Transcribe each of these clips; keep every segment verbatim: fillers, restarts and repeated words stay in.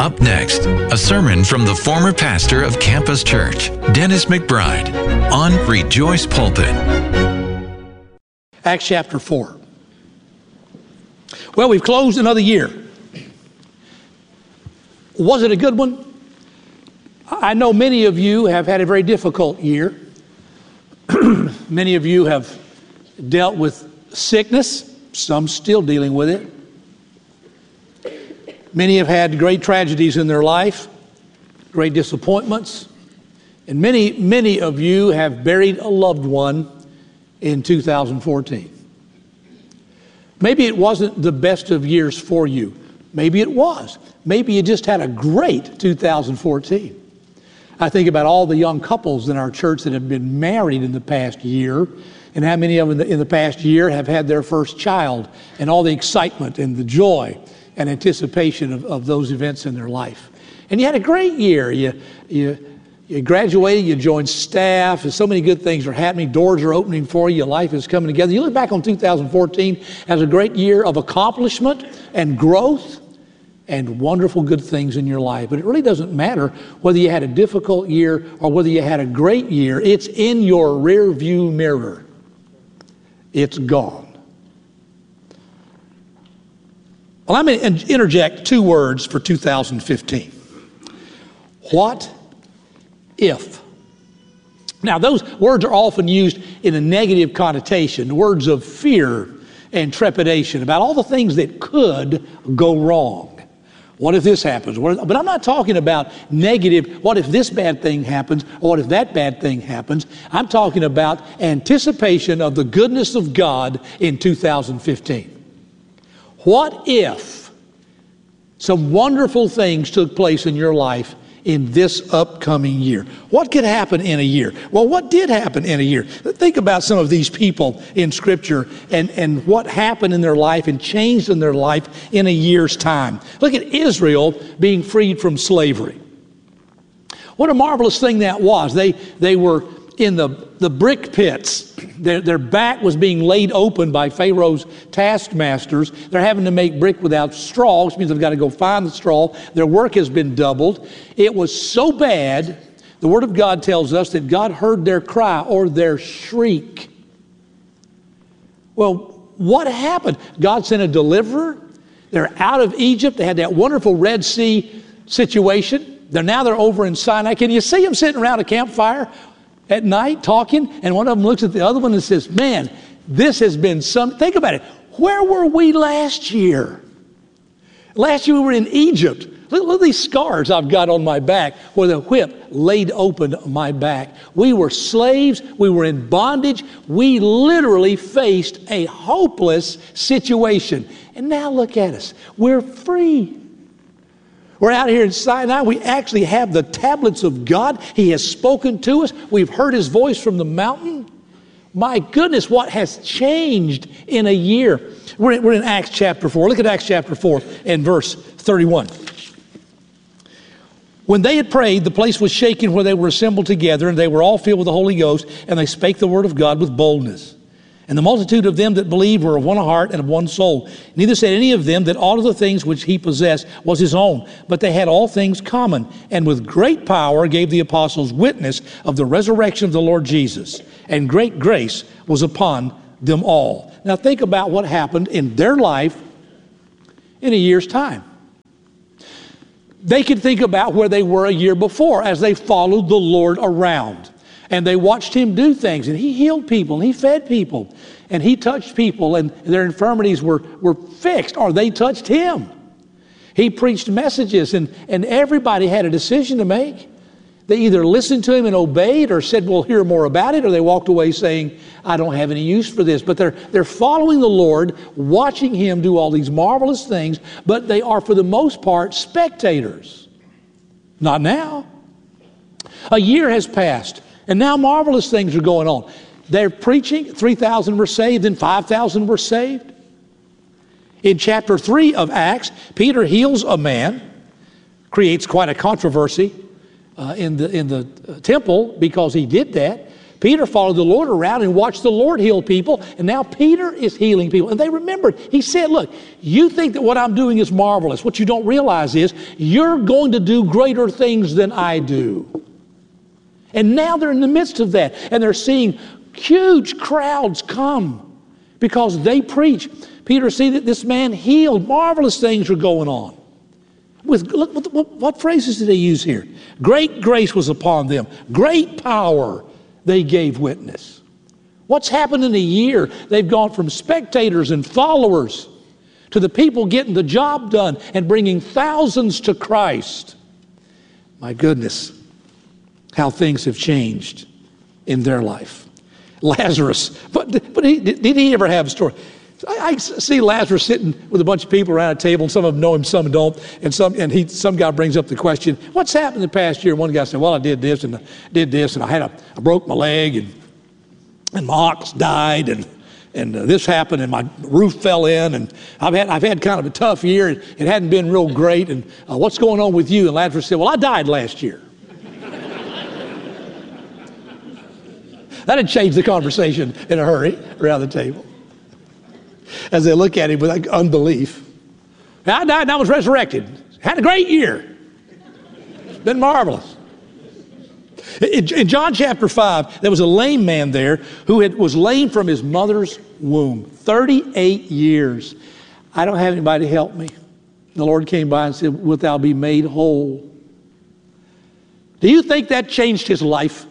Up next, a sermon from the former pastor of Campus Church, Dennis McBride, on Rejoice Pulpit. Acts chapter four. Well, we've closed another year. Was it a good one? I know many of you have had a very difficult year. Many of you have dealt with sickness, some still dealing with it. Many have had great tragedies in their life, great disappointments, and many, many of you have buried a loved one in two thousand fourteen. Maybe it wasn't the best of years for you. Maybe it was. Maybe you just had a great two thousand fourteen. I think about all the young couples in our church that have been married in the past year, and how many of them in the, in the past year have had their first child, and all the excitement and the joy and anticipation of, of those events in their life. And you had a great year. You, you, you graduated, you joined staff, and so many good things are happening. Doors are opening for you. Your life is coming together. You look back on two thousand fourteen as a great year of accomplishment and growth and wonderful good things in your life. But it really doesn't matter whether you had a difficult year or whether you had a great year. It's in your rear view mirror. It's gone. Well, I'm going to interject two words for two thousand fifteen. What if? Now, those words are often used in a negative connotation, words of fear and trepidation about all the things that could go wrong. What if this happens? But I'm not talking about negative, what if this bad thing happens, or what if that bad thing happens. I'm talking about anticipation of the goodness of God in two thousand fifteen. What if some wonderful things took place in your life in this upcoming year? What could happen in a year? Well, what did happen in a year? Think about some of these people in Scripture and, and what happened in their life and changed in their life in a year's time. Look at Israel being freed from slavery. What a marvelous thing that was. They, they were in the, the brick pits. Their, their back was being laid open by Pharaoh's taskmasters. They're having to make brick without straw, which means they've got to go find the straw. Their work has been doubled. It was so bad, the Word of God tells us that God heard their cry or their shriek. Well, what happened? God sent a deliverer. They're out of Egypt. They had that wonderful Red Sea situation. They're now they're over in Sinai. Can you see them sitting around a campfire at night talking, and one of them looks at the other one and says, man, this has been some, think about it. Where were we last year? Last year we were in Egypt. Look, look at these scars I've got on my back where the whip laid open my back. We were slaves. We were in bondage. We literally faced a hopeless situation. And now look at us. We're free. We're out here in Sinai. We actually have the tablets of God. He has spoken to us. We've heard His voice from the mountain. My goodness, what has changed in a year? We're in, we're in Acts chapter four. Look at Acts chapter four and verse thirty-one. When they had prayed, the place was shaken where they were assembled together, and they were all filled with the Holy Ghost, and they spake the word of God with boldness. And the multitude of them that believed were of one heart and of one soul. Neither said any of them that all of the things which he possessed was his own, but they had all things common. And with great power gave the apostles witness of the resurrection of the Lord Jesus. And great grace was upon them all. Now think about what happened in their life in a year's time. They could think about where they were a year before as they followed the Lord around. And they watched Him do things, and He healed people, and He fed people, and He touched people, and their infirmities were, were fixed, or they touched Him. He preached messages, and, and everybody had a decision to make. They either listened to Him and obeyed, or said, we'll hear more about it, or they walked away saying, I don't have any use for this. But they're, they're following the Lord, watching Him do all these marvelous things, but they are, for the most part, spectators. Not now. A year has passed. And now marvelous things are going on. They're preaching, three thousand were saved, then five thousand were saved. In chapter three of Acts, Peter heals a man, creates quite a controversy uh, in the, in the temple because he did that. Peter followed the Lord around and watched the Lord heal people, and now Peter is healing people. And they remembered. He said, look, you think that what I'm doing is marvelous. What you don't realize is you're going to do greater things than I do. And now they're in the midst of that, and they're seeing huge crowds come because they preach. Peter see that this man healed. Marvelous things were going on. With look, what, what, what phrases did he use here? Great grace was upon them. Great power they gave witness. What's happened in a year? They've gone from spectators and followers to the people getting the job done and bringing thousands to Christ. My goodness, how things have changed in their life. Lazarus, but, but he, did he ever have a story? I, I see Lazarus sitting with a bunch of people around a table, and some of them know him, some don't, and some and he some guy brings up the question, what's happened the past year? And one guy said, well, I did this and I did this, and I had a I broke my leg, and and my ox died, and and uh, this happened, and my roof fell in, and I've had I've had kind of a tough year. It, it hadn't been real great, and uh, what's going on with you? And Lazarus said, well, I died last year. That had changed the conversation in a hurry around the table. As they look at him with like unbelief. I died and I was resurrected. Had a great year. It's been marvelous. In, in John chapter five, there was a lame man there who had, was lame from his mother's womb. thirty-eight years. I don't have anybody to help me. The Lord came by and said, wilt thou be made whole? Do you think that changed his life?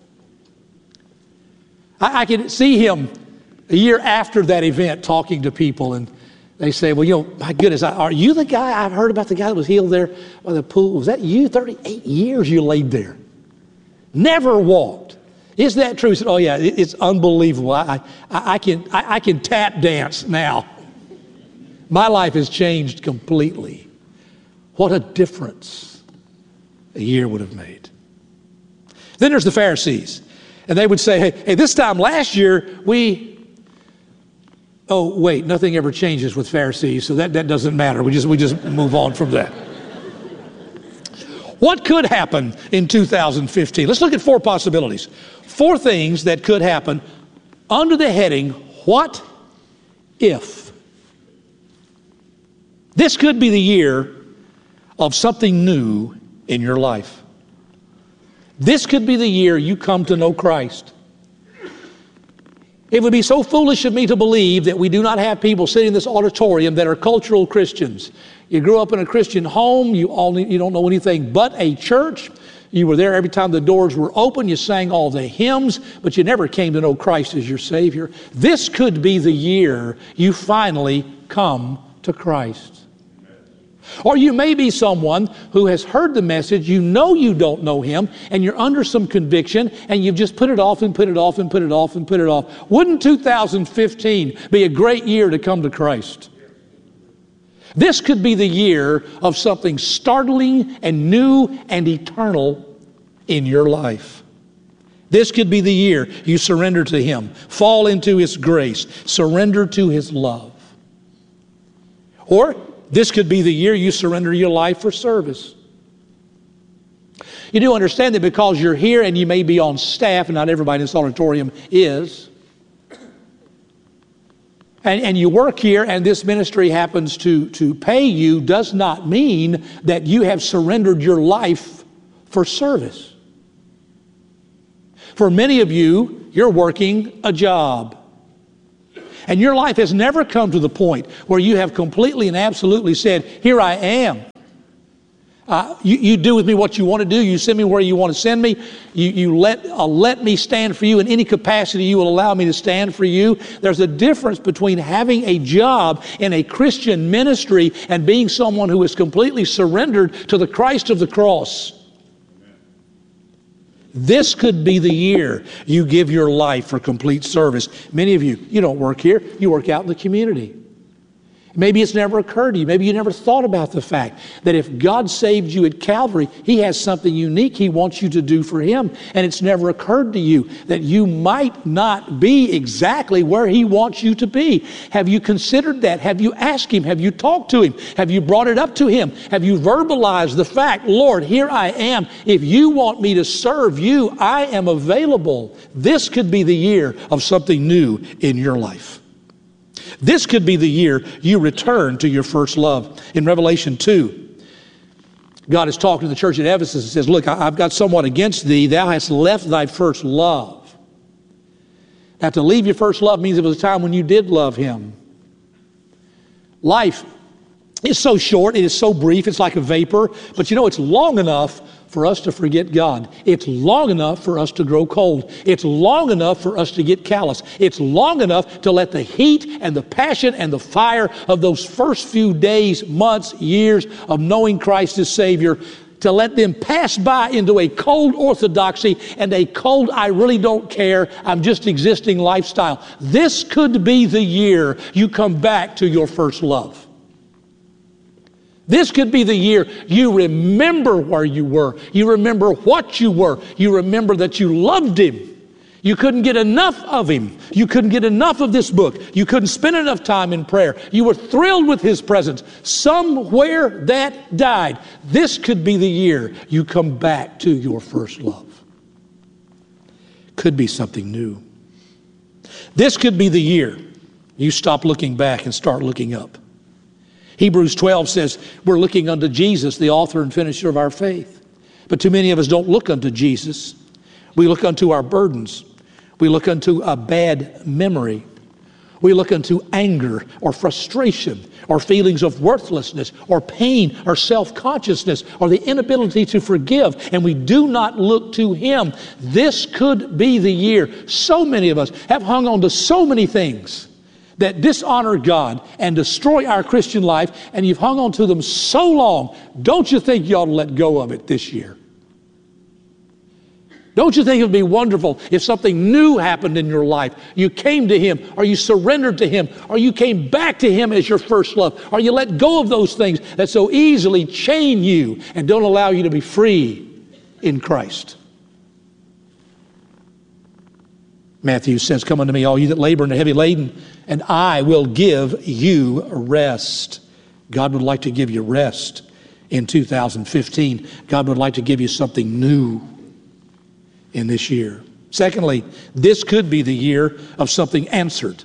I, I can see him a year after that event talking to people, and they say, well, you know, my goodness, are you the guy? I've heard about the guy that was healed there by the pool. Was that you? thirty-eight years you laid there. Never walked. Is that true? He said, oh, yeah, it, it's unbelievable. I, I, I, can, I, I can tap dance now. My life has changed completely. What a difference a year would have made. Then there's the Pharisees. And they would say, hey, hey, this time last year, we, oh, wait, nothing ever changes with Pharisees, so that, that doesn't matter. We just, we just move on from that. What could happen in two thousand fifteen? Let's look at four possibilities. Four things that could happen under the heading, what if? This could be the year of something new in your life. This could be the year you come to know Christ. It would be so foolish of me to believe that we do not have people sitting in this auditorium that are cultural Christians. You grew up in a Christian home, you, only, you don't know anything but a church. You were there every time the doors were open, you sang all the hymns, but you never came to know Christ as your Savior. This could be the year you finally come to Christ. Or you may be someone who has heard the message, you know you don't know Him, and you're under some conviction, and you've just put it off and put it off and put it off and put it off. Wouldn't two thousand fifteen be a great year to come to Christ? This could be the year of something startling and new and eternal in your life. This could be the year you surrender to Him, fall into His grace, surrender to His love. Or this could be the year you surrender your life for service. You do understand that because you're here and you may be on staff, and not everybody in this auditorium is, and, and you work here and this ministry happens to, to pay you, does not mean that you have surrendered your life for service. For many of you, you're working a job. And your life has never come to the point where you have completely and absolutely said, here I am. Uh, you, you do with me what you want to do. You send me where you want to send me. You, you let, uh, let me stand for you in any capacity you will allow me to stand for you. There's a difference between having a job in a Christian ministry and being someone who is completely surrendered to the Christ of the cross. This could be the year you give your life for complete service. Many of you, you don't work here, you work out in the community. Maybe it's never occurred to you. Maybe you never thought about the fact that if God saved you at Calvary, He has something unique He wants you to do for Him. And it's never occurred to you that you might not be exactly where He wants you to be. Have you considered that? Have you asked Him? Have you talked to Him? Have you brought it up to Him? Have you verbalized the fact, Lord, here I am. If you want me to serve you, I am available. This could be the year of something new in your life. This could be the year you return to your first love. In Revelation two, God is talking to the church at Ephesus and says, look, I've got somewhat against thee. Thou hast left thy first love. Now, to leave your first love means it was a time when you did love Him. Life is so short. It is so brief. It's like a vapor. But you know, it's long enough for us to forget God. It's long enough for us to grow cold. It's long enough for us to get callous. It's long enough to let the heat and the passion and the fire of those first few days, months, years of knowing Christ as Savior, to let them pass by into a cold orthodoxy and a cold, I really don't care, I'm just existing lifestyle. This could be the year you come back to your first love. This could be the year you remember where you were. You remember what you were. You remember that you loved Him. You couldn't get enough of Him. You couldn't get enough of this book. You couldn't spend enough time in prayer. You were thrilled with His presence. Somewhere that died. This could be the year you come back to your first love. Could be something new. This could be the year you stop looking back and start looking up. Hebrews twelve says we're looking unto Jesus, the author and finisher of our faith. But too many of us don't look unto Jesus. We look unto our burdens. We look unto a bad memory. We look unto anger or frustration or feelings of worthlessness or pain or self-consciousness or the inability to forgive. And we do not look to Him. This could be the year. So many of us have hung on to so many things that dishonor God and destroy our Christian life, and you've hung on to them so long. Don't you think you ought to let go of it this year? Don't you think it would be wonderful if something new happened in your life? You came to Him, or you surrendered to Him, or you came back to Him as your first love, or you let go of those things that so easily chain you and don't allow you to be free in Christ. Matthew says, come unto me, all you that labor and are heavy laden, and I will give you rest. God would like to give you rest in two thousand fifteen. God would like to give you something new in this year. Secondly, this could be the year of something answered.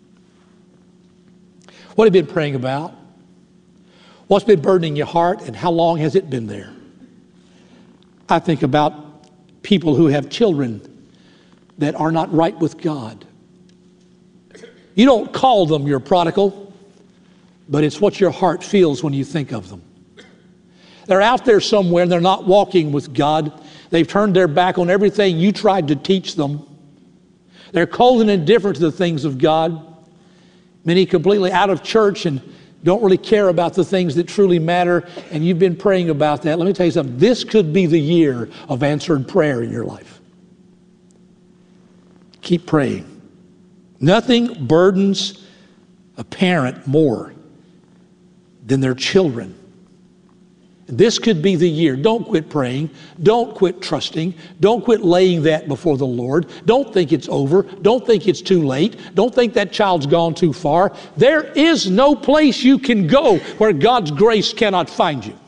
What have you been praying about? What's been burdening your heart, and how long has it been there? I think about people who have children that are not right with God. You don't call them your prodigal, but it's what your heart feels when you think of them. They're out there somewhere and they're not walking with God. They've turned their back on everything you tried to teach them. They're cold and indifferent to the things of God. Many completely out of church and don't really care about the things that truly matter, and you've been praying about that. Let me tell you something. This could be the year of answered prayer in your life. Keep praying. Nothing burdens a parent more than their children. This could be the year. Don't quit praying. Don't quit trusting. Don't quit laying that before the Lord. Don't think it's over. Don't think it's too late. Don't think that child's gone too far. There is no place you can go where God's grace cannot find you.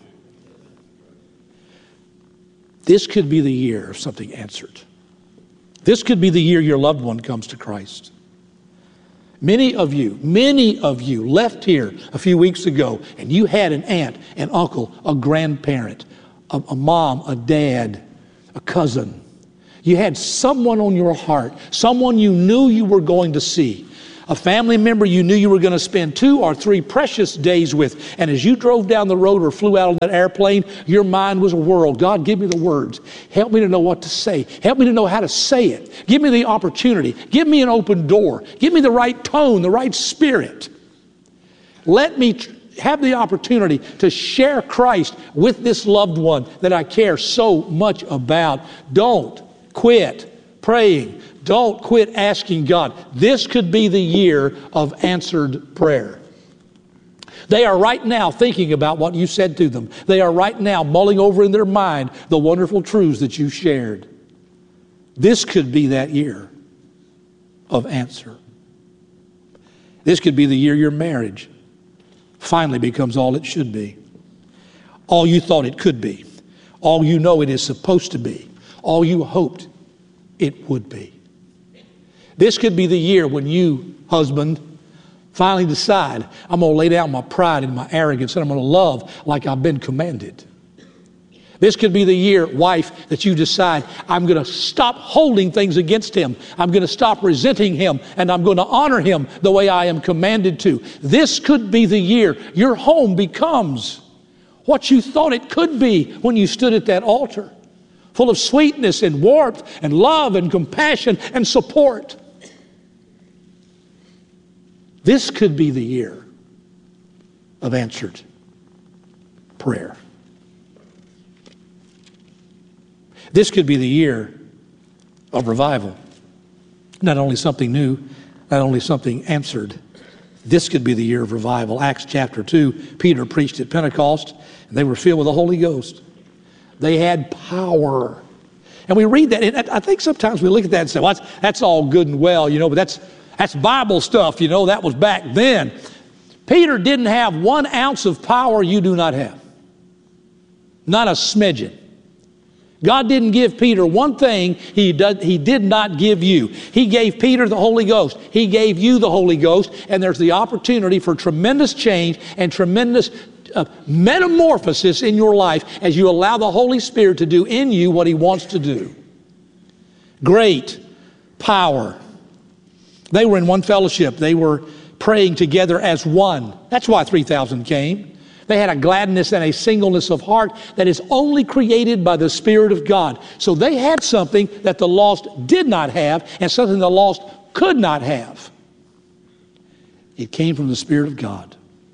This could be the year of something answered. This could be the year your loved one comes to Christ. Many of you, many of you left here a few weeks ago and you had an aunt, an uncle, a grandparent, a, a mom, a dad, a cousin. You had someone on your heart, someone you knew you were going to see, a family member you knew you were going to spend two or three precious days with. And as you drove down the road or flew out on that airplane, your mind was a whirl. God, give me the words. Help me to know what to say. Help me to know how to say it. Give me the opportunity. Give me an open door. Give me the right tone, the right spirit. Let me tr- have the opportunity to share Christ with this loved one that I care so much about. Don't quit praying. Don't quit asking God. This could be the year of answered prayer. They are right now thinking about what you said to them. They are right now mulling over in their mind the wonderful truths that you shared. This could be that year of answer. This could be the year your marriage finally becomes all it should be. All you thought it could be. All you know it is supposed to be. All you hoped it would be. This could be the year when you, husband, finally decide, I'm going to lay down my pride and my arrogance and I'm going to love like I've been commanded. This could be the year, wife, that you decide, I'm going to stop holding things against him. I'm going to stop resenting him, and I'm going to honor him the way I am commanded to. This could be the year your home becomes what you thought it could be when you stood at that altar, full of sweetness and warmth and love and compassion and support. This could be the year of answered prayer. This could be the year of revival. Not only something new, not only something answered. This could be the year of revival. Acts chapter two, Peter preached at Pentecost, and they were filled with the Holy Ghost. They had power. And we read that, and I think sometimes we look at that and say, well, that's, that's all good and well, you know, but that's, that's Bible stuff, you know, that was back then. Peter didn't have one ounce of power you do not have. Not a smidgen. God didn't give Peter one thing he did, he did not give you. He gave Peter the Holy Ghost. He gave you the Holy Ghost, and there's the opportunity for tremendous change and tremendous uh, metamorphosis in your life as you allow the Holy Spirit to do in you what he wants to do. Great power. They were in one fellowship. They were praying together as one. That's why three thousand came. They had a gladness and a singleness of heart that is only created by the Spirit of God. So they had something that the lost did not have and something the lost could not have. It came from the Spirit of God.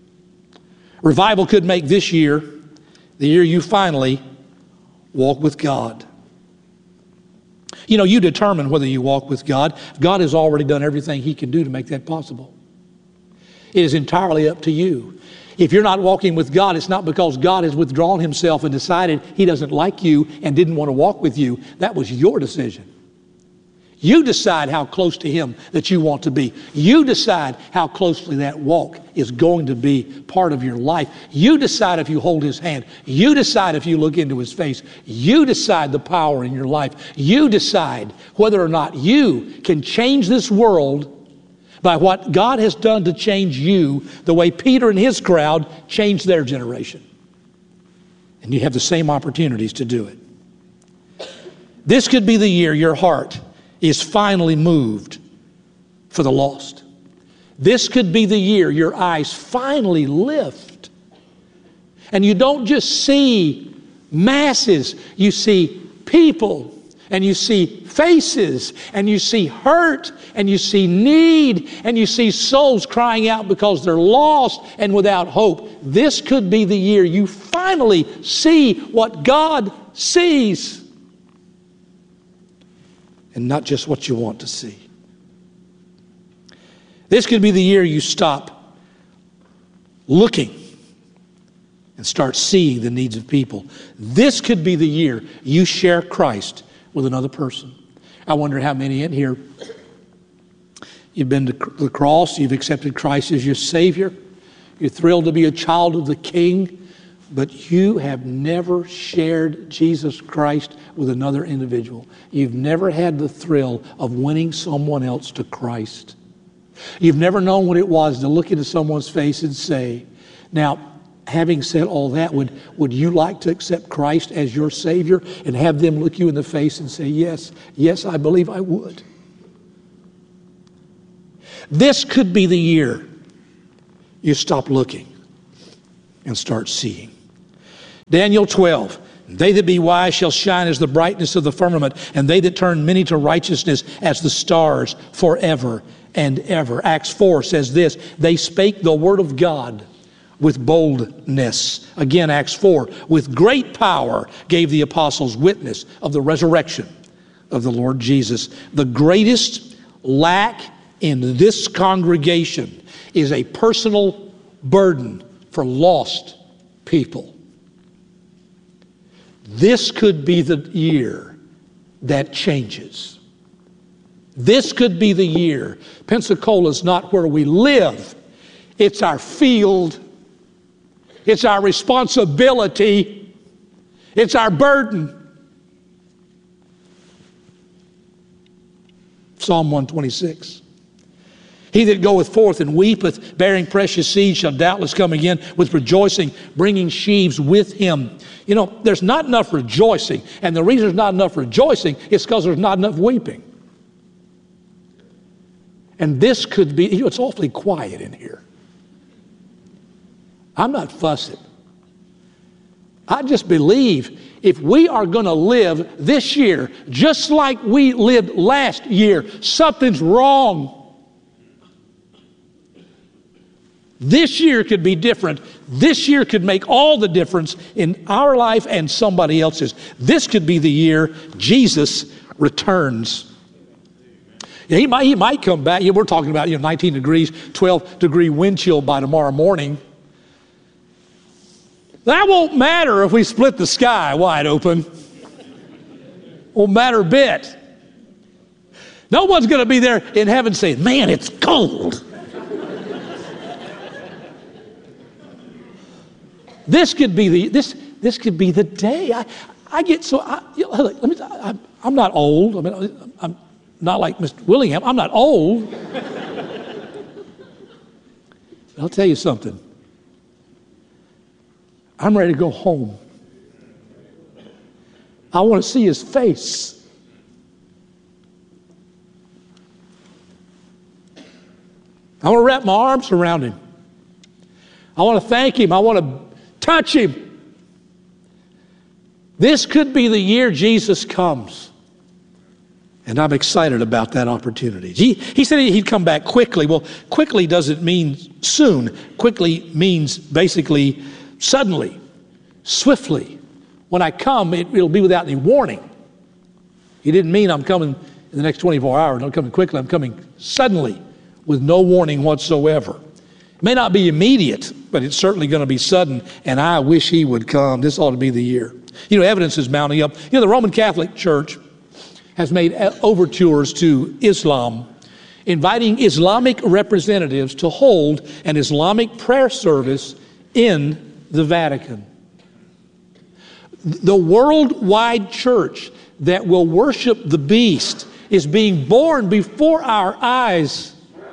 Revival could make this year the year you finally walk with God. You know, you determine whether you walk with God. God has already done everything he can do to make that possible. It is entirely up to you. If you're not walking with God, it's not because God has withdrawn himself and decided he doesn't like you and didn't want to walk with you. That was your decision. You decide how close to him that you want to be. You decide how closely that walk is going to be part of your life. You decide if you hold his hand. You decide if you look into his face. You decide the power in your life. You decide whether or not you can change this world by what God has done to change you the way Peter and his crowd changed their generation. And you have the same opportunities to do it. This could be the year your heart is finally moved for the lost. This could be the year your eyes finally lift. And you don't just see masses, you see people. And you see faces, and you see hurt, and you see need, and you see souls crying out because they're lost and without hope. This could be the year you finally see what God sees, and not just what you want to see. This could be the year you stop looking and start seeing the needs of people. This could be the year you share Christ with another person. I wonder how many in here, you've been to the cross, you've accepted Christ as your Savior, you're thrilled to be a child of the King, but you have never shared Jesus Christ with another individual. You've never had the thrill of winning someone else to Christ. You've never known what it was to look into someone's face and say, now, having said all that, would, would you like to accept Christ as your Savior and have them look you in the face and say, yes, yes, I believe I would. This could be the year you stop looking and start seeing. Daniel twelve, they that be wise shall shine as the brightness of the firmament, and they that turn many to righteousness as the stars forever and ever. Acts four says this, they spake the word of God with boldness. Again, Acts four, with great power gave the apostles witness of the resurrection of the Lord Jesus. The greatest lack in this congregation is a personal burden for lost people. This could be the year that changes. This could be the year. Pensacola is not where we live. It's our field. It's our responsibility. It's our burden. Psalm one twenty-six. He that goeth forth and weepeth, bearing precious seed, shall doubtless come again with rejoicing, bringing sheaves with him. You know, there's not enough rejoicing. And the reason there's not enough rejoicing is because there's not enough weeping. And this could be, you know, it's awfully quiet in here. I'm not fussing. I just believe if we are going to live this year just like we lived last year, something's wrong. This year could be different. This year could make all the difference in our life and somebody else's. This could be the year Jesus returns. Yeah, he might, he might come back. Yeah, we're talking about, you know, nineteen degrees, twelve degree wind chill by tomorrow morning. That won't matter if we split the sky wide open. Won't matter a bit. No one's going to be there in heaven saying, man, it's cold. This could be the this this could be the day. I I get so I, you know, let me. I, I'm not old. I mean, I'm not like Mister Willingham. I'm not old. I'll tell you something. I'm ready to go home. I want to see his face. I want to wrap my arms around him. I want to thank him. I want to touch him. This could be the year Jesus comes. And I'm excited about that opportunity. He, he said he'd come back quickly. Well, quickly doesn't mean soon. Quickly means basically suddenly, swiftly. When I come, it, it'll be without any warning. He didn't mean I'm coming in the next twenty-four hours. I'm coming quickly. I'm coming suddenly with no warning whatsoever. It may not be immediate, but it's certainly going to be sudden, and I wish he would come. This ought to be the year. You know, evidence is mounting up. You know, the Roman Catholic Church has made overtures to Islam, inviting Islamic representatives to hold an Islamic prayer service in the Vatican. The worldwide church that will worship the beast is being born before our eyes.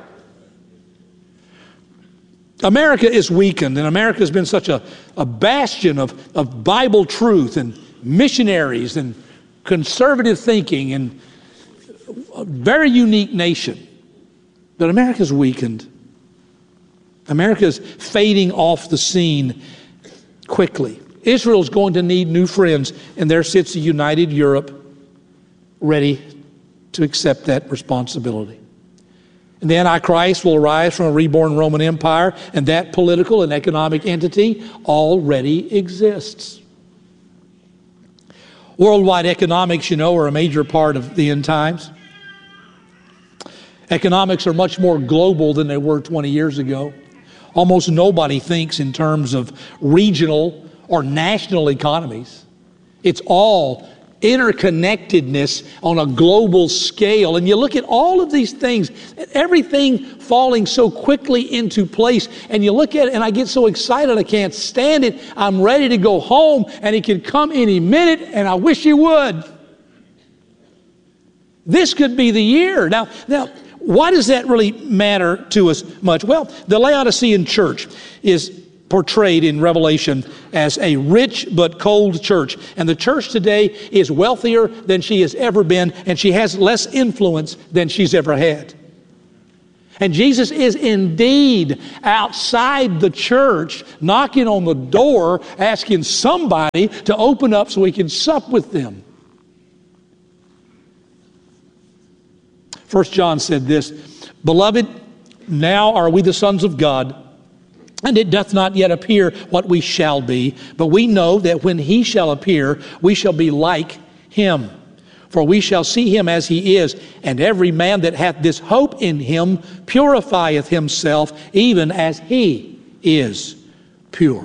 America is weakened, and America has been such a, a bastion of, of Bible truth and missionaries and conservative thinking and a very unique nation. But America's weakened. America's fading off the scene quickly. Israel's going to need new friends, and there sits a united Europe ready to accept that responsibility. And the Antichrist will arise from a reborn Roman Empire, and that political and economic entity already exists. Worldwide economics, you know, are a major part of the end times. Economics are much more global than they were twenty years ago. Almost nobody thinks in terms of regional or national economies. It's all interconnectedness on a global scale. And you look at all of these things, everything falling so quickly into place, and you look at it and I get so excited I can't stand it. I'm ready to go home, and it could come any minute, and I wish he would. This could be the year. Now, now, why does that really matter to us much? Well, the Laodicean church is portrayed in Revelation as a rich but cold church. And the church today is wealthier than she has ever been, and she has less influence than she's ever had. And Jesus is indeed outside the church, knocking on the door, asking somebody to open up so he can sup with them. First John said this, "Beloved, now are we the sons of God, and it doth not yet appear what we shall be, but we know that when he shall appear, we shall be like him. For we shall see him as he is, and every man that hath this hope in him purifieth himself, even as he is pure.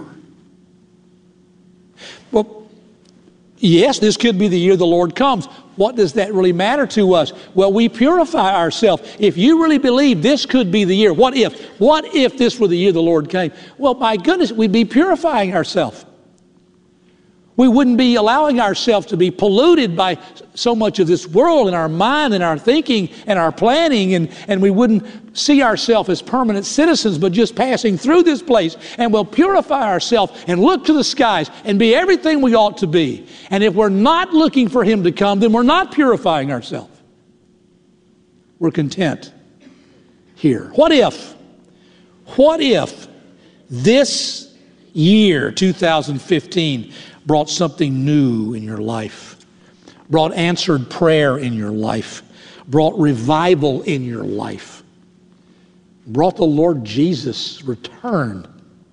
Well, yes, this could be the year the Lord comes. What does that really matter to us? Well, we purify ourselves. If you really believe this could be the year, what if? What if this were the year the Lord came? Well, my goodness, we'd be purifying ourselves. We wouldn't be allowing ourselves to be polluted by so much of this world in our mind and our thinking and our planning, and, and we wouldn't see ourselves as permanent citizens but just passing through this place. And we'll purify ourselves and look to the skies and be everything we ought to be. And if we're not looking for Him to come, then we're not purifying ourselves. We're content here. What if, what if this year, two thousand fifteen, brought something new in your life, brought answered prayer in your life, brought revival in your life, brought the Lord Jesus' return?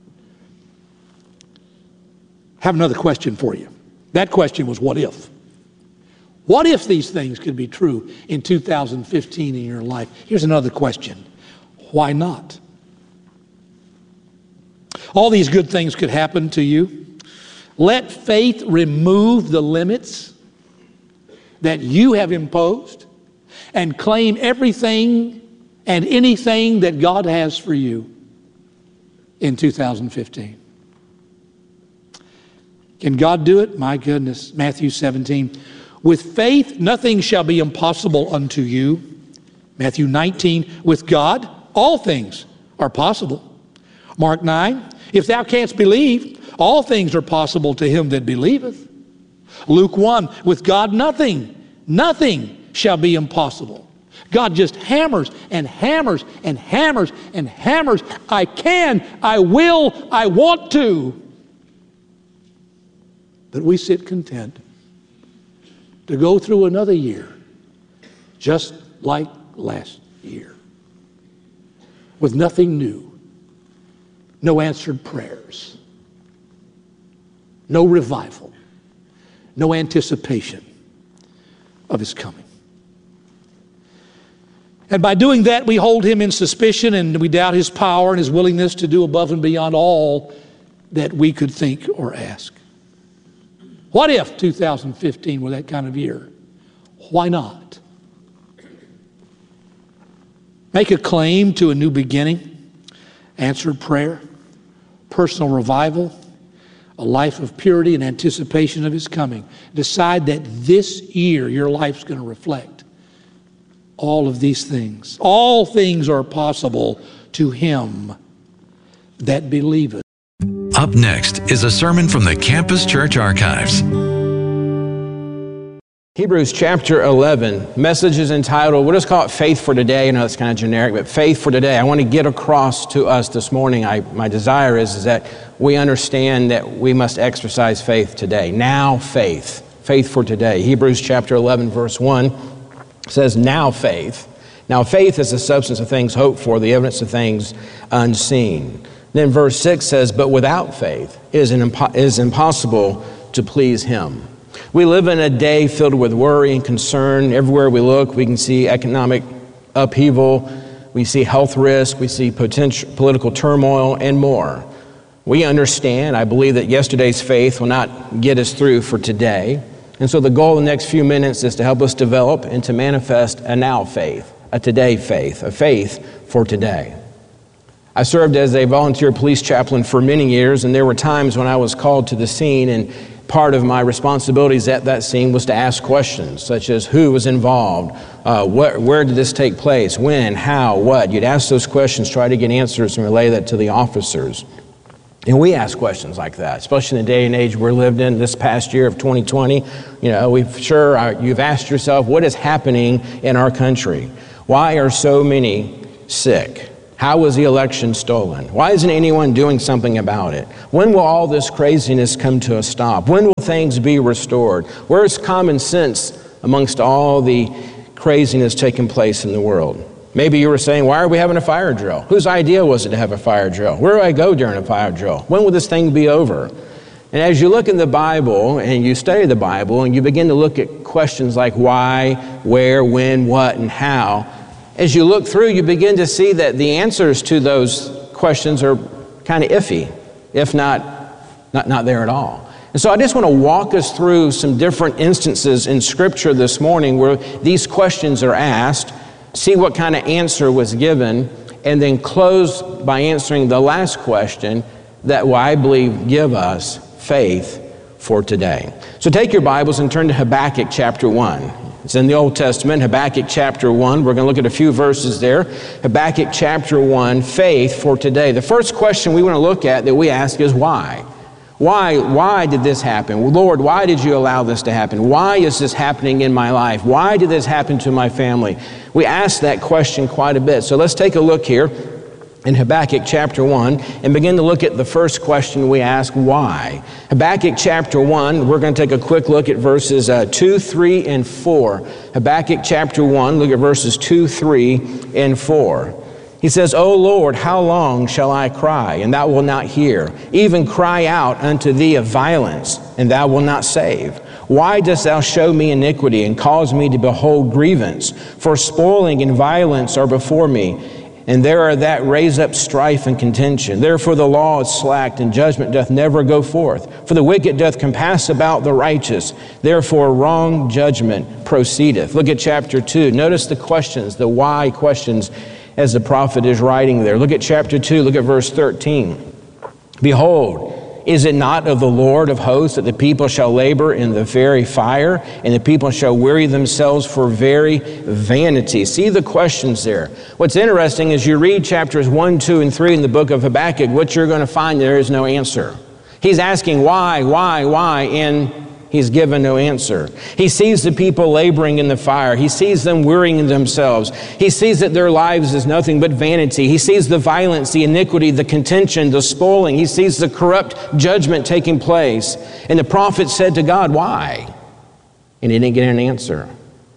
I have another question for you. That question was, what if? What if these things could be true in two thousand fifteen in your life? Here's another question. Why not? All these good things could happen to you. Let faith remove the limits that you have imposed and claim everything and anything that God has for you in two thousand fifteen. Can God do it? My goodness. Matthew seventeen. With faith, nothing shall be impossible unto you. Matthew nineteen. With God, all things are possible. Mark nine. If thou canst believe, all things are possible to him that believeth. Luke one, with God nothing, nothing shall be impossible. God just hammers and hammers and hammers and hammers. I can, I will, I want to. But we sit content to go through another year just like last year with nothing new. No answered prayers, no revival, no anticipation of His coming. And by doing that, we hold Him in suspicion and we doubt His power and His willingness to do above and beyond all that we could think or ask. What if two thousand fifteen were that kind of year? Why not? Make a claim to a new beginning, answered prayer, personal revival, a life of purity and anticipation of His coming. Decide that this year your life's going to reflect all of these things. All things are possible to him that believeth. Up next is a sermon from the Campus Church Archives. Hebrews chapter eleven, message is entitled, we'll just call it Faith for Today. I know it's kind of generic, but Faith for Today. I want to get across to us this morning, I, my desire is, is that we understand that we must exercise faith today. Now faith, faith for today. Hebrews chapter eleven, verse one says, now faith. Now faith is the substance of things hoped for, the evidence of things unseen. Then verse six says, but without faith it is, an impo- it is impossible to please Him. We live in a day filled with worry and concern. Everywhere we look, we can see economic upheaval, we see health risk, we see potential political turmoil, and more. We understand, I believe that yesterday's faith will not get us through for today. And so the goal in the next few minutes is to help us develop and to manifest a now faith, a today faith, a faith for today. I served as a volunteer police chaplain for many years, and there were times when I was called to the scene, and part of my responsibilities at that scene was to ask questions, such as who was involved, uh, wh- where did this take place, when, how, what. You'd ask those questions, try to get answers, and relay that to the officers. And we ask questions like that, especially in the day and age we're lived in this past year of twenty twenty. You know, we've sure are, you've asked yourself, what is happening in our country? Why are so many sick? How was the election stolen? Why isn't anyone doing something about it? When will all this craziness come to a stop? When will things be restored? Where's common sense amongst all the craziness taking place in the world? Maybe you were saying, why are we having a fire drill? Whose idea was it to have a fire drill? Where do I go during a fire drill? When will this thing be over? And as you look in the Bible and you study the Bible and you begin to look at questions like why, where, when, what, and how, as you look through, you begin to see that the answers to those questions are kind of iffy. if not, not, not there at all. And so I just want to walk us through some different instances in Scripture this morning where these questions are asked, see what kind of answer was given, and then close by answering the last question that will, I believe, give us faith for today. So take your Bibles and turn to Habakkuk chapter one. It's in the Old Testament, Habakkuk chapter one. We're going to look at a few verses there. Habakkuk chapter one, faith for today. The first question we want to look at that we ask is why? Why, why did this happen? Lord, why did you allow this to happen? Why is this happening in my life? Why did this happen to my family? We ask that question quite a bit. So let's take a look here in Habakkuk chapter one and begin to look at the first question we ask, why? Habakkuk chapter one, we're going to take a quick look at verses uh, two, three, and four. Habakkuk chapter one, look at verses two, three, and four. He says, O Lord, how long shall I cry, and thou wilt not hear? Even cry out unto thee of violence, and thou wilt not save. Why dost thou show me iniquity, and cause me to behold grievance? For spoiling and violence are before me, and there are that raise up strife and contention. Therefore the law is slacked, and judgment doth never go forth. For the wicked doth compass about the righteous. Therefore wrong judgment proceedeth. Look at chapter two. Notice the questions, the why questions, as the prophet is writing there. Look at chapter two, look at verse thirteen. Behold, is it not of the Lord of hosts that the people shall labor in the very fire, and the people shall weary themselves for very vanity? See the questions there. What's interesting is you read chapters one, two, and three in the book of Habakkuk, what you're going to find there is no answer. He's asking why, why, why, and he's given no answer. He sees the people laboring in the fire. He sees them wearying themselves. He sees that their lives is nothing but vanity. He sees the violence, the iniquity, the contention, the spoiling. He sees the corrupt judgment taking place. And the prophet said to God, why? And he didn't get an answer.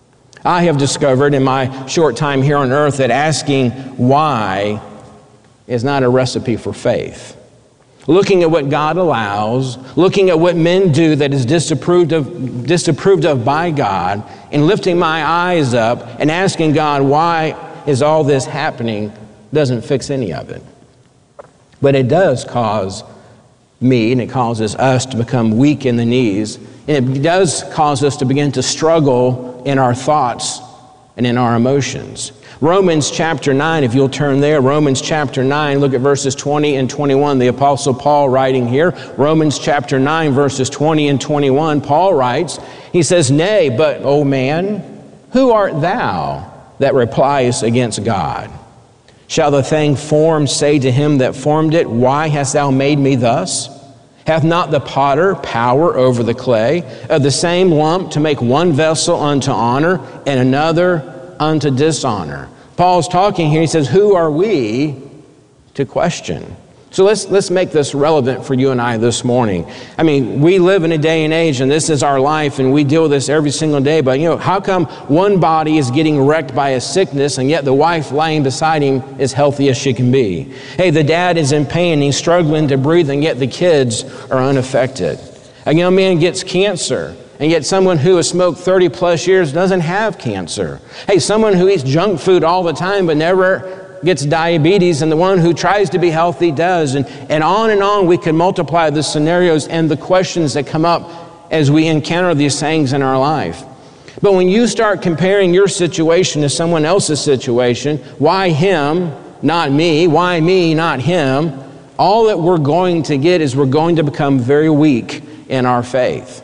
I have discovered in my short time here on earth that asking why is not a recipe for faith. Looking at what God allows, looking at what men do that is disapproved of, disapproved of by God, and lifting my eyes up and asking God, why is all this happening, doesn't fix any of it. But it does cause me, and it causes us to become weak in the knees, and it does cause us to begin to struggle in our thoughts and in our emotions. Romans chapter nine, if you'll turn there, Romans chapter nine, look at verses twenty and twenty-one. The Apostle Paul writing here, Romans chapter nine, verses twenty and twenty-one, Paul writes, he says, Nay, but, O man, who art thou that repliest against God? Shall the thing formed say to him that formed it, Why hast thou made me thus? Hath not the potter power over the clay, of the same lump to make one vessel unto honor and another unto dishonor? Paul's talking here. He says, who are we to question? So let's let's make this relevant for you and I this morning. I mean, we live in a day and age, and this is our life, and we deal with this every single day. But, you know, how come one body is getting wrecked by a sickness, and yet the wife lying beside him is healthy as she can be? Hey, the dad is in pain, and he's struggling to breathe, and yet the kids are unaffected. A young man gets cancer, and yet someone who has smoked thirty plus years doesn't have cancer. Hey, someone who eats junk food all the time but never gets diabetes, and the one who tries to be healthy does. And, and on and on we can multiply the scenarios and the questions that come up as we encounter these things in our life. But when you start comparing your situation to someone else's situation, why him, not me? Why me, not him? All that we're going to get is we're going to become very weak in our faith.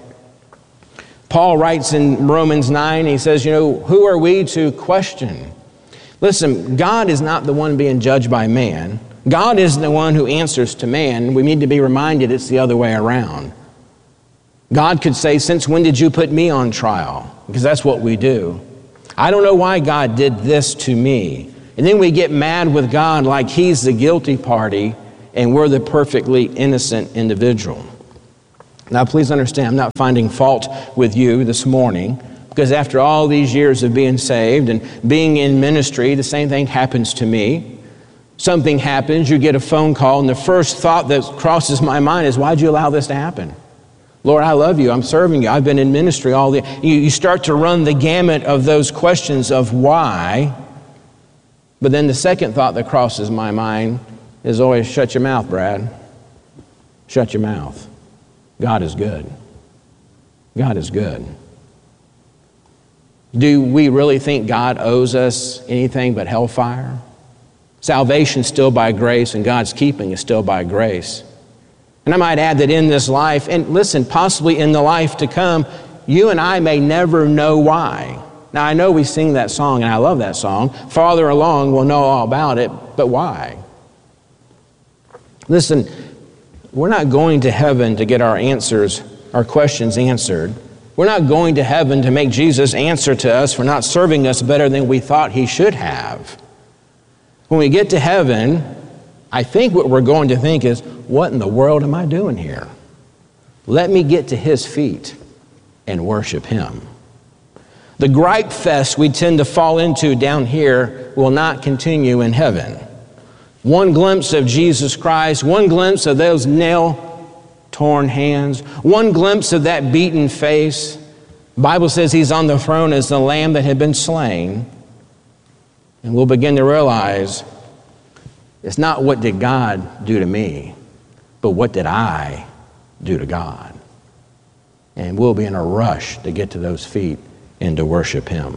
Paul writes in Romans nine, he says, you know, who are we to question? Listen, God is not the one being judged by man. God is the one who answers to man. We need to be reminded it's the other way around. God could say, since when did you put me on trial? Because that's what we do. I don't know why God did this to me. And then we get mad with God like he's the guilty party and we're the perfectly innocent individual. Now, please understand, I'm not finding fault with you this morning, because after all these years of being saved and being in ministry, the same thing happens to me. Something happens, you get a phone call, and the first thought that crosses my mind is, why'd you allow this to happen? Lord, I love you. I'm serving you. I've been in ministry all the... You, you start to run the gamut of those questions of why. But then the second thought that crosses my mind is always, shut your mouth, Brad. Shut your mouth. God is good. God is good. Do we really think God owes us anything but hellfire? Salvation is still by grace, and God's keeping is still by grace. And I might add that in this life, and listen, possibly in the life to come, you and I may never know why. Now, I know we sing that song, and I love that song. Farther along, we'll know all about it, but why? Listen, we're not going to heaven to get our answers, our questions answered. We're not going to heaven to make Jesus answer to us for not serving us better than we thought he should have. When we get to heaven, I think what we're going to think is, what in the world am I doing here? Let me get to his feet and worship him. The gripe fest we tend to fall into down here will not continue in heaven. One glimpse of Jesus Christ, one glimpse of those nail-torn hands, one glimpse of that beaten face. The Bible says he's on the throne as the lamb that had been slain. And we'll begin to realize it's not what did God do to me, but what did I do to God? And we'll be in a rush to get to those feet and to worship him.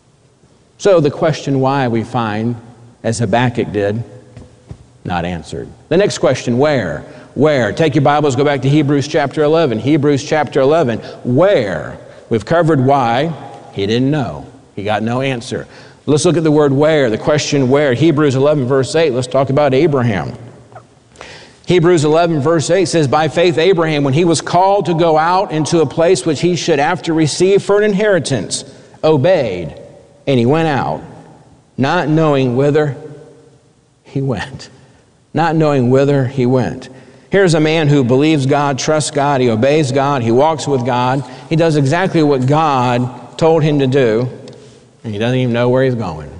So the question why we find, as Habakkuk did, not answered. The next question, where? Where? Take your Bibles, go back to Hebrews chapter eleven. Hebrews chapter eleven. Where? We've covered why. He didn't know. He got no answer. Let's look at the word where, the question where. Hebrews eleven verse eight. Let's talk about Abraham. Hebrews eleven verse eight says, by faith Abraham, when he was called to go out into a place which he should after receive for an inheritance, obeyed, and he went out, not knowing whither he went. Not knowing whither he went. Here's a man who believes God, trusts God, he obeys God, he walks with God. He does exactly what God told him to do, and he doesn't even know where he's going.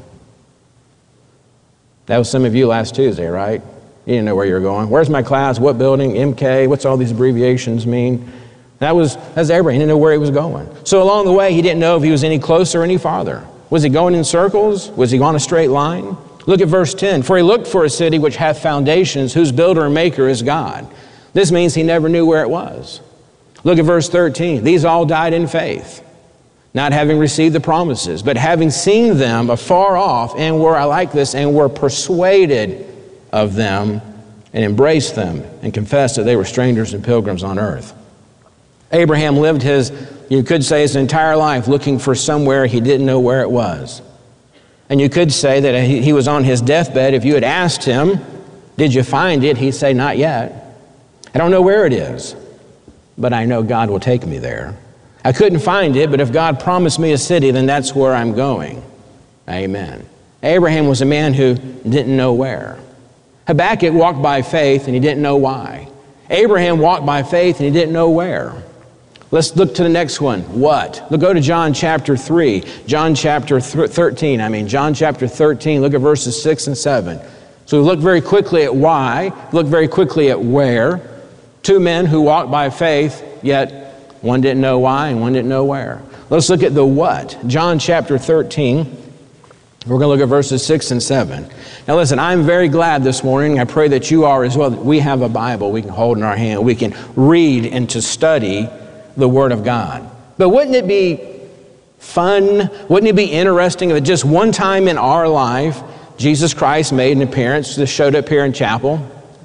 That was some of you last Tuesday, right? You didn't know where you were going. Where's my class? What building? M K? What's all these abbreviations mean? That was, that's Abraham. He didn't know where he was going. So along the way, he didn't know if he was any closer or any farther. Was he going in circles? Was he on a straight line? Look at verse ten. For he looked for a city which hath foundations, whose builder and maker is God. This means he never knew where it was. Look at verse thirteen. These all died in faith, not having received the promises, but having seen them afar off, and were, I like this, and were persuaded of them, and embraced them, and confessed that they were strangers and pilgrims on earth. Abraham lived his, you could say, his entire life looking for somewhere he didn't know where it was. And you could say that he was on his deathbed. If you had asked him, did you find it? He'd say, not yet. I don't know where it is, but I know God will take me there. I couldn't find it, but if God promised me a city, then that's where I'm going. Amen. Abraham was a man who didn't know where. Habakkuk walked by faith, and he didn't know why. Abraham walked by faith, and he didn't know where. Let's look to the next one. What? Let's go to John chapter three. John chapter thirteen. I mean, John chapter thirteen. Look at verses six and seven. So we look very quickly at why. Look very quickly at where. Two men who walked by faith, yet one didn't know why and one didn't know where. Let's look at the what. John chapter thirteen. We're going to look at verses six and seven. Now listen, I'm very glad this morning. I pray that you are as well. We have a Bible we can hold in our hand. We can read and to study the Word of God. But wouldn't it be fun? Wouldn't it be interesting if just one time in our life, Jesus Christ made an appearance, just showed up here in chapel?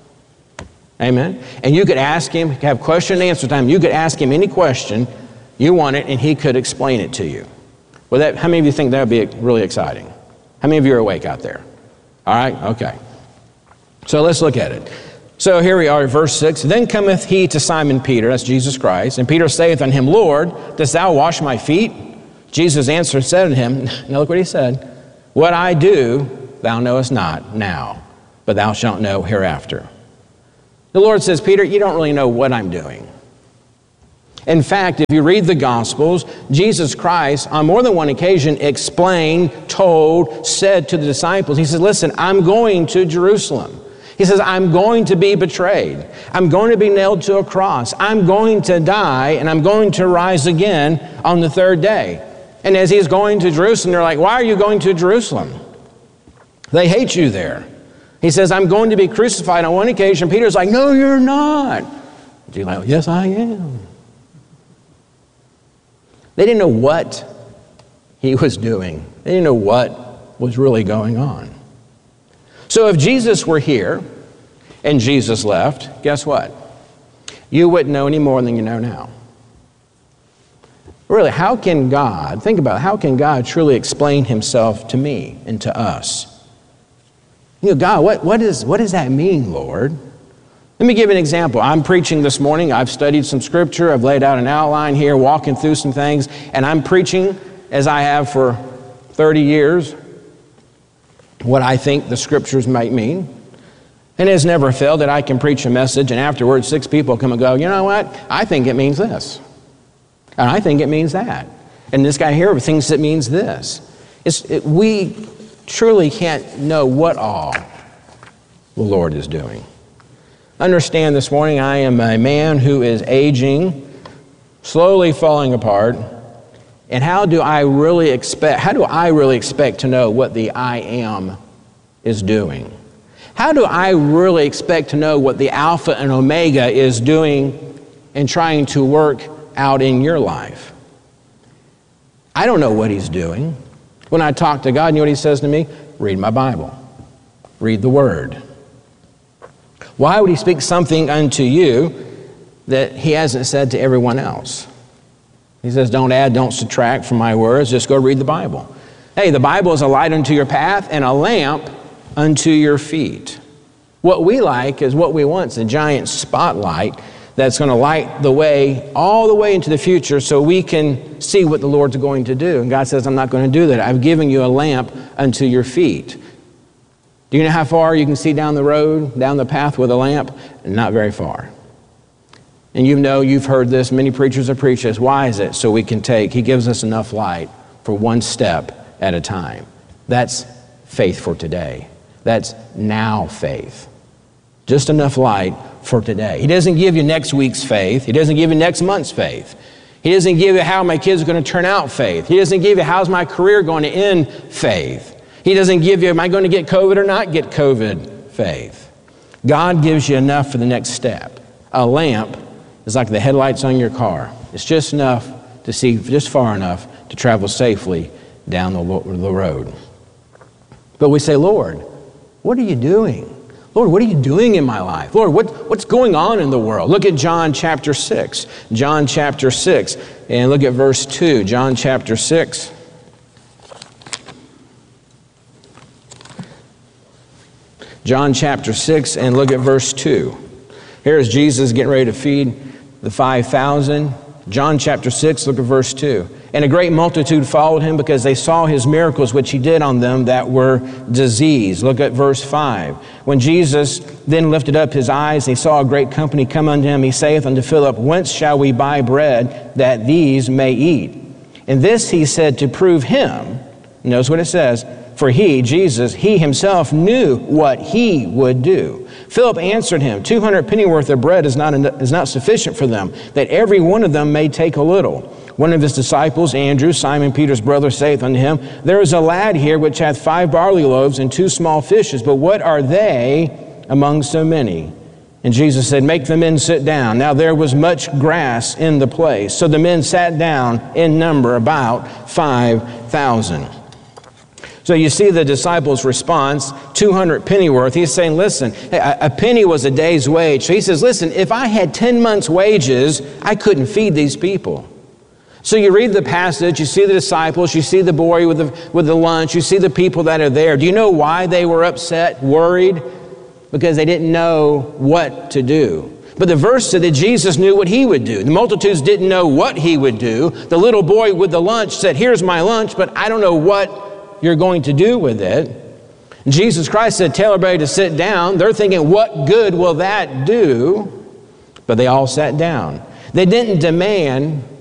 Amen. And you could ask him, have question and answer time. You could ask him any question you wanted, and he could explain it to you. Well, that, how many of you think that would be really exciting? How many of you are awake out there? All right, okay. So let's look at it. So here we are, verse six. Then cometh he to Simon Peter, that's Jesus Christ, and Peter saith unto him, Lord, dost thou wash my feet? Jesus answered and said unto him, now look what he said, what I do thou knowest not now, but thou shalt know hereafter. The Lord says, Peter, you don't really know what I'm doing. In fact, if you read the Gospels, Jesus Christ, on more than one occasion, explained, told, said to the disciples, he says, listen, I'm going to Jerusalem. He says, I'm going to be betrayed. I'm going to be nailed to a cross. I'm going to die, and I'm going to rise again on the third day. And as he's going to Jerusalem, they're like, why are you going to Jerusalem? They hate you there. He says, I'm going to be crucified. On one occasion, Peter's like, no, you're not. You're like, yes, I am. They didn't know what he was doing. They didn't know what was really going on. So if Jesus were here and Jesus left, guess what? You wouldn't know any more than you know now. Really, how can God, think about it, how can God truly explain himself to me and to us? You know, God, what, what, is, what does that mean, Lord? Let me give you an example. I'm preaching this morning. I've studied some scripture. I've laid out an outline here, walking through some things, and I'm preaching, as I have for thirty years, what I think the scriptures might mean. And it has never failed that I can preach a message, and afterwards six people come and go, you know what? I think it means this. And I think it means that. And this guy here thinks it means this. It's, it, we truly can't know what all the Lord is doing. Understand this morning, I am a man who is aging, slowly falling apart. And how do I really expect, how do I really expect to know what the I am is doing? How do I really expect to know what the Alpha and Omega is doing and trying to work out in your life? I don't know what he's doing. When I talk to God, you know what he says to me? Read my Bible. Read the Word. Why would he speak something unto you that he hasn't said to everyone else? He says, don't add, don't subtract from my words. Just go read the Bible. Hey, the Bible is a light unto your path and a lamp unto your feet. What we like is what we want. It's a giant spotlight that's going to light the way all the way into the future so we can see what the Lord's going to do. And God says, I'm not going to do that. I've given you a lamp unto your feet. Do you know how far you can see down the road, down the path with a lamp? Not very far. And you know, you've heard this, many preachers have preached this. Why is it? So we can take, he gives us enough light for one step at a time. That's faith for today. That's now faith. Just enough light for today. He doesn't give you next week's faith. He doesn't give you next month's faith. He doesn't give you how my kids are going to turn out faith. He doesn't give you how's my career going to end faith. He doesn't give you, am I going to get COVID or not get COVID faith. God gives you enough for the next step. A lamp is like the headlights on your car. It's just enough to see, just far enough to travel safely down the, the road. But we say, Lord, what are you doing? Lord, what are you doing in my life? Lord, what, what's going on in the world? Look at John chapter six. John chapter six, and look at verse two. John chapter six. John chapter six, and look at verse two. Here's Jesus getting ready to feed the five thousand. John chapter six, look at verse two. And a great multitude followed him because they saw his miracles which he did on them that were diseased. Look at verse five. When Jesus then lifted up his eyes, he saw a great company come unto him. He saith unto Philip, whence shall we buy bread that these may eat? And this he said to prove him. Notice what it says. For he, Jesus, he himself knew what he would do. Philip answered him, two hundred pennyworth of bread is not, is not sufficient for them, that every one of them may take a little. One of his disciples, Andrew, Simon Peter's brother, saith unto him, there is a lad here which hath five barley loaves and two small fishes, but what are they among so many? And Jesus said, make the men sit down. Now there was much grass in the place. So the men sat down in number about five thousand. So you see the disciples' response, two hundred pennyworth. He's saying, listen, a penny was a day's wage. So he says, listen, if I had ten months' wages, I couldn't feed these people. So you read the passage, you see the disciples, you see the boy with the, with the lunch, you see the people that are there. Do you know why they were upset, worried? Because they didn't know what to do. But the verse said that Jesus knew what he would do. The multitudes didn't know what he would do. The little boy with the lunch said, here's my lunch, but I don't know what you're going to do with it. And Jesus Christ said, tell everybody to sit down. They're thinking, what good will that do? But they all sat down. They didn't demand